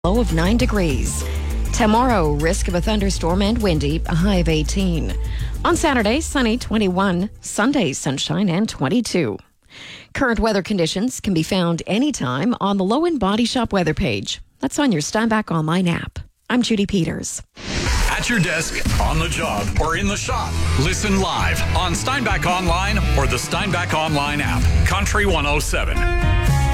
low of 9 degrees. Tomorrow, risk of a thunderstorm and windy, a high of 18. On Saturday, sunny 21. Sunday, sunshine and 22. Current weather conditions can be found anytime on the Lowen Body Shop weather page. That's on your Steinbach Online app. I'm Judy Peters. At your desk, on the job, or in the shop. Listen live on Steinbach Online or the Steinbach Online app. Country 107.